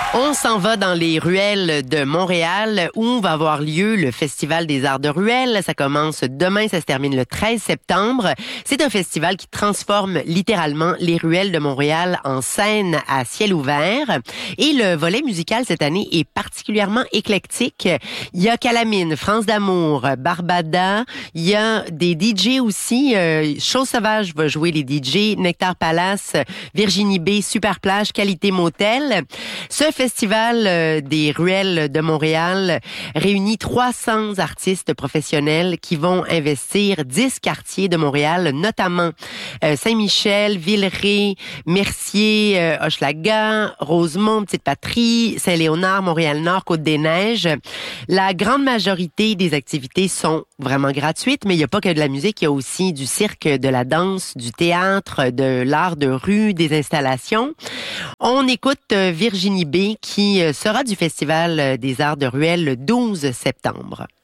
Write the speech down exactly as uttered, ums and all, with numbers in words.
On s'en va dans les ruelles de Montréal où va avoir lieu le Festival des arts de ruelle. Ça commence demain, ça se termine le treize septembre. C'est un festival qui transforme littéralement les ruelles de Montréal en scène à ciel ouvert. Et le volet musical cette année est particulièrement éclectique. Il y a Calamine, France d'amour, Barbada. Il y a des D J aussi. Euh, Chose Sauvage va jouer les D J. Nectar Palace, Virginie B, Super Plage, Qualité Motel. Ce festival euh, des ruelles de Montréal réunit trois cents artistes professionnels qui vont investir dix quartiers de Montréal, notamment euh, Saint-Michel, Villeray, Mercier, euh, Hochelaga, Rosemont, Petite-Patrie, Saint-Léonard, Montréal-Nord, Côte-des-Neiges. La grande majorité des activités sont vraiment gratuites, mais il n'y a pas que de la musique, il y a aussi du cirque, de la danse, du théâtre, de l'art de rue, des installations. On écoute euh, Virginie B qui sera du Festival des arts de ruelle le douze septembre.